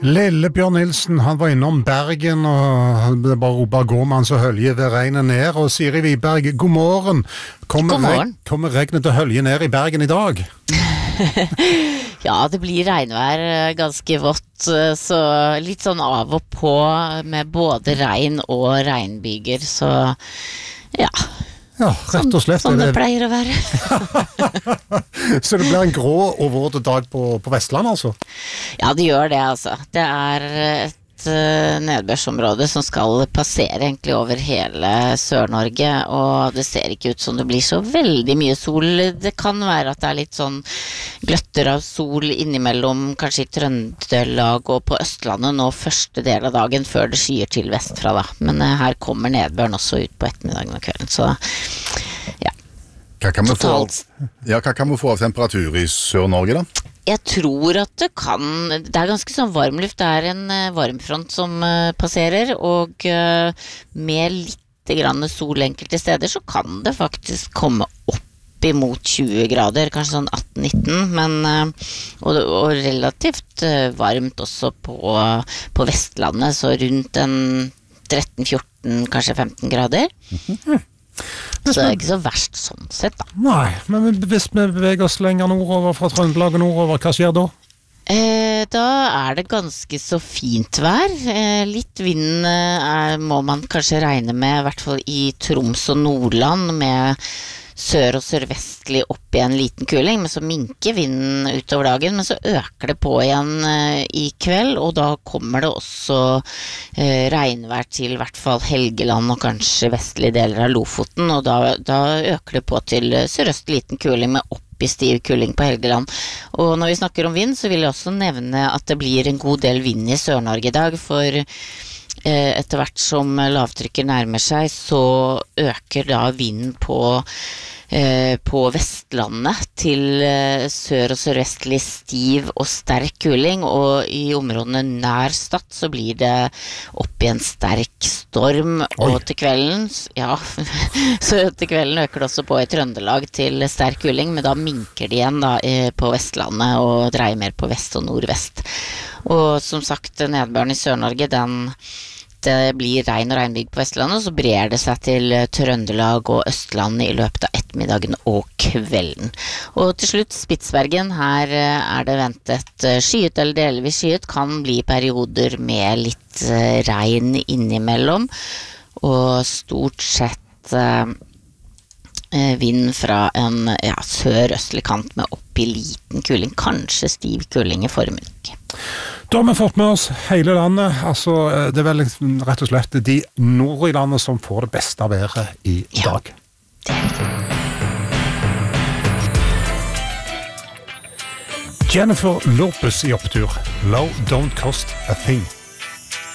Lille Bjørn Nilsen, han var innom Bergen, og det bare ropa gåmann så hølje ved regnet ned. Og Siri Wiberg, god morgen. Kommer regnet til hølje ned i Bergen i dag? Ja, det blir regnvær ganske vått, så litt sånn av og på med både regn og regnbyger, så ja. Ja, rett og slett. Sånn det pleier å være. Så det blir en grå og våt dag på Vestland, altså? Ja, det gjør det, altså. Det er et nedbørsområde som skal passere egentlig over hele Sør-Norge, og det ser ikke ut som det blir så veldig mye sol. Det kan være at det er litt sånn gløtter av sol innimellom, kanskje i Trøndelag og på Østlandet nå første del av dagen før det skyer til vestfra da. Men her kommer nedbøren også ut på ettermiddagen og kvelden, så ja. Hva kan vi få av temperatur i Sør-Norge da? Jeg tror at det er ganske sånn varmluft, det er en varmfront som passerer, og med litt grann sol enkelte steder så kan det faktisk komme opp imot 20 grader, kanskje sånn 18-19, men og relativt varmt også på Vestlandet, så rundt en 13-14, kanskje 15 grader. Så det er ikke så verst sånn sett da. Nei, men hvis vi beveger oss lenger nordover fra Trøndelag og nordover, hva skjer da? Da er det ganske så fint vær. Litt vind må man kanskje regne med, i hvert fall i Troms og Nordland, med sør- og sørvestlig opp i en liten kuling, men så minker vinden utover dagen, men så øker det på igjen i kveld, og da kommer det også regnvær til i hvert fall Helgeland og kanskje vestlige deler av Lofoten, og da øker det på til sørøstlig liten kuling med opp i stiv kuling på Helgeland. Og når vi snakker om vind, så vil jeg også nevne at det blir en god del vind i Sør-Norge i dag, for etter hvert som lavtrykket nærmer seg, så øker da vinden på Vestlandet til sør- og sørvestlig stiv og sterk kuling, og i områdene nær Stad så blir det opp i en sterk storm. Og til kvelden, ja, så til kvelden øker det også på i Trøndelag til sterk kuling, men da minker det igjen da på Vestlandet og dreier mer på vest og nordvest. Og som sagt, nedbøren i Sør-Norge, det blir regn og regnbyg på Vestlandet, og så brer det seg til Trøndelag og Østlandet i løpet av ettermiddagen og kvelden. Og til slutt Spitsbergen, her er det ventet skyet eller delvis skyet, kan bli perioder med litt regn innimellom, og stort sett vind fra en sør-østlig kant med opp i liten kuling, kanskje stiv kuling i formiddag. Da har vi fått med oss hele landet, altså det er vel rett og slett de nord i landet som får det beste av været i dag. Det er riktig. Jennifer Lopez i opptur. Low don't cost a thing.